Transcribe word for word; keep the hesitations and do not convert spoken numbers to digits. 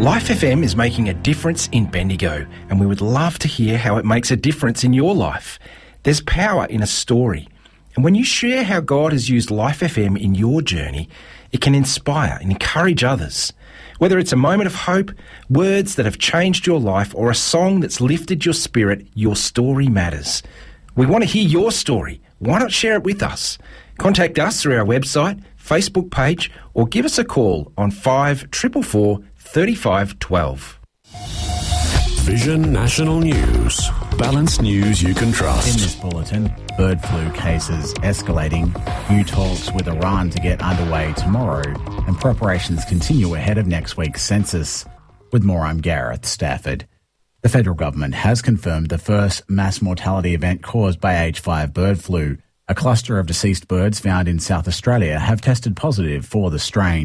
Life F M is making a difference in Bendigo, and we would love to hear how it makes a difference in your life. There's power in a story, and when you share how God has used Life F M in your journey, it can inspire and encourage others. Whether it's a moment of hope, words that have changed your life, or a song that's lifted your spirit, your story matters. We want to hear your story. Why not share it with us? Contact us through our website, Facebook page, or give us a call on five four four four, three five one two. Vision National News. Balanced news you can trust. In this bulletin, bird flu cases escalating, new talks with Iran to get underway tomorrow, and preparations continue ahead of next week's census. With more, I'm Gareth Stafford. The federal government has confirmed the first mass mortality event caused by H five bird flu. A cluster of deceased birds found in South Australia have tested positive for the strain.